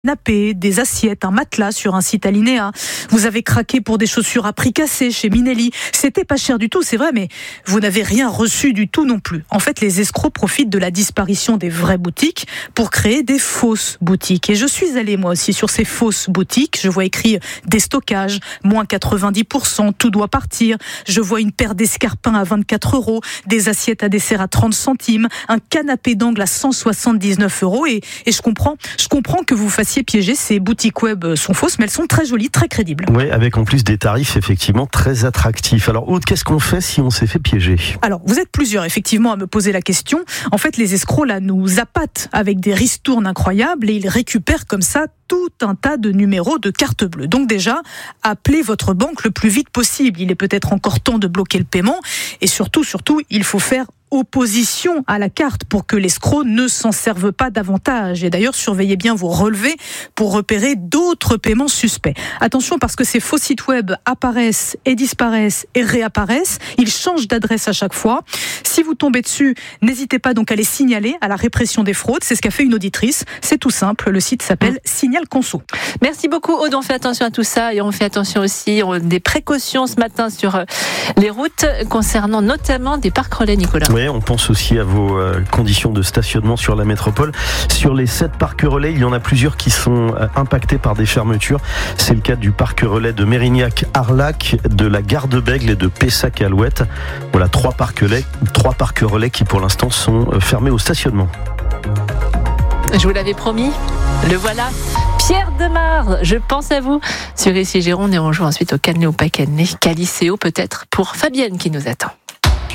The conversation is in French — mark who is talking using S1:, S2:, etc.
S1: canapé, des assiettes, un matelas sur un site Alinéa. Vous avez craqué pour des chaussures à prix cassé chez Minelli. C'était pas cher du tout, c'est vrai, mais vous n'avez rien reçu du tout non plus. En fait, les escrocs profitent de la disparition des vraies boutiques pour créer des fausses boutiques. Et je suis allée moi aussi sur ces fausses boutiques. Je vois écrit déstockage, moins 90%, tout doit partir. Je vois une paire d'escarpins à 24 €, des assiettes à dessert à 30 centimes, un canapé d'angle à 179 € et je comprends que vous fassiez piéger. Ces boutiques web sont fausses, mais elles sont très jolies, très crédibles.
S2: Oui, avec en plus des tarifs effectivement très attractifs. Alors Aude, qu'est-ce qu'on fait si on s'est fait piéger ?
S1: Alors, vous êtes plusieurs effectivement à me poser la question. En fait, les escrocs là nous appâtent avec des ristournes incroyables et ils récupèrent comme ça tout un tas de numéros de carte bleue. Donc déjà, appelez votre banque le plus vite possible. Il est peut-être encore temps de bloquer le paiement et surtout, il faut faire opposition à la carte pour que l'escroc ne s'en serve pas davantage. Et d'ailleurs, surveillez bien vos relevés pour repérer d'autres paiements suspects. Attention parce que ces faux sites web apparaissent et disparaissent et réapparaissent. Ils changent d'adresse à chaque fois. Si vous tombez dessus, n'hésitez pas donc à les signaler à la répression des fraudes. C'est ce qu'a fait une auditrice. C'est tout simple. Le site s'appelle Signal Conso.
S3: Merci beaucoup Aude. On fait attention à tout ça et on fait attention aussi des précautions ce matin sur les routes concernant notamment des parcs relais, Nicolas.
S2: Oui, on pense aussi à vos conditions de stationnement sur la métropole. Sur les 7 parcs relais, il y en a plusieurs qui sont impactés par des fermetures. C'est le cas du parc relais de Mérignac-Arlac, de la gare de Bègle et de Pessac-Alouette. Voilà, 3 parcs relais qui pour l'instant sont fermés au stationnement.
S3: Je vous l'avais promis, le voilà. Pierre Demar, je pense à vous sur ici Gironde et on joue ensuite au Cannelé ou pas Cannelé, Calicéo peut-être pour Fabienne qui nous attend.